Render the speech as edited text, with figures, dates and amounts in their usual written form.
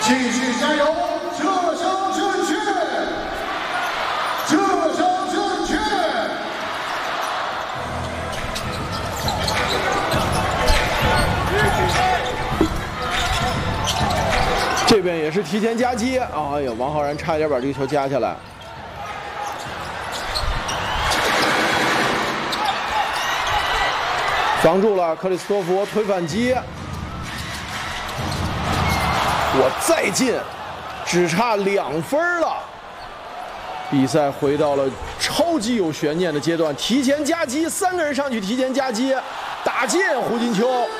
继续加油，这场正确，这场正确。 这边也是提前夹击，哎呀，王浩然差一点把这个球夹下来。防住了克里斯托弗推反击，我再进，只差2分了。比赛回到了超级有悬念的阶段，提前夹击，3个人上去提前夹击，打进胡金秋。